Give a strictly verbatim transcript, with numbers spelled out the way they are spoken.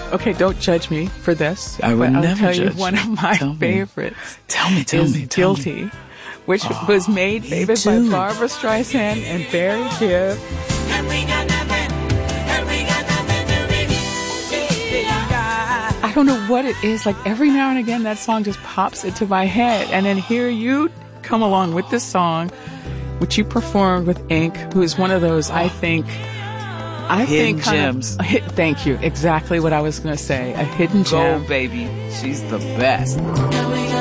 Okay, don't judge me for this. I would but never I'll tell judge you one you. of my Tell me. favorites. Tell me, tell is me, tell Guilty, me. which Oh, was made me famous by too. Barbara Streisand and Barry Gibb. I don't know what it is. Like every now and again, that song just pops into my head. And then here you come along with this song, which you performed with Ink, who is one of those, I think, I Hidden think kind gems. Of, a hit, thank you. Exactly what I was going to say. A hidden gem. Go, baby. She's the best.